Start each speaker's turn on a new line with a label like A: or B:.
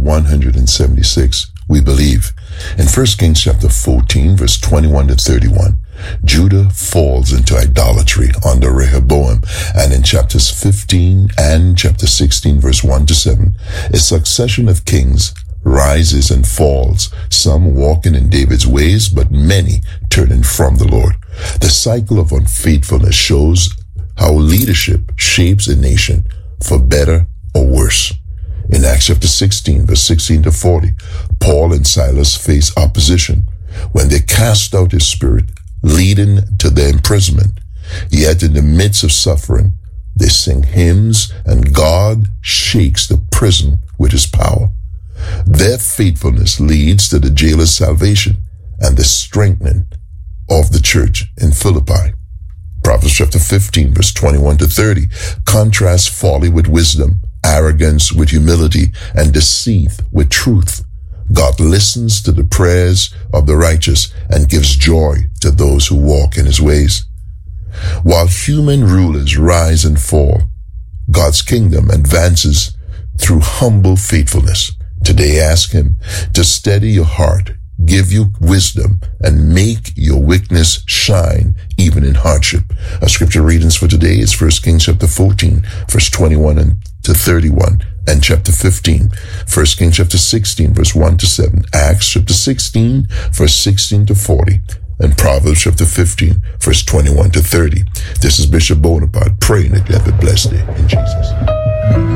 A: 176, we believe. In 1 Kings chapter 14, verse 21 to 31, Judah falls into idolatry under Rehoboam. And in chapters 15 and chapter 16, verse 1 to 7, a succession of kings rises and falls, some walking in David's ways, but many turning from the Lord. The cycle of unfaithfulness shows how leadership shapes a nation for better or worse. In Acts chapter 16, verse 16 to 40, Paul and Silas face opposition when they cast out his spirit, leading to their imprisonment. Yet in the midst of suffering, they sing hymns, and God shakes the prison with his power. Their faithfulness leads to the jailer's salvation and the strengthening of the church in Philippi. Proverbs chapter 15, verse 21 to 30, contrasts folly with wisdom, arrogance with humility, and deceit with truth. God listens to the prayers of the righteous and gives joy to those who walk in his ways. While human rulers rise and fall, God's kingdom advances through humble faithfulness. Today, ask him to steady your heart, give you wisdom, and make your weakness shine even in hardship. Our scripture readings for today is 1 Kings chapter 14, verse 21 to 31, and chapter 15, 1 Kings chapter 16, verse 1 to 7, Acts chapter 16, verse 16 to 40, and Proverbs chapter 15, verse 21 to 30. This is Bishop Bonaparte praying that you have a blessed day in Jesus.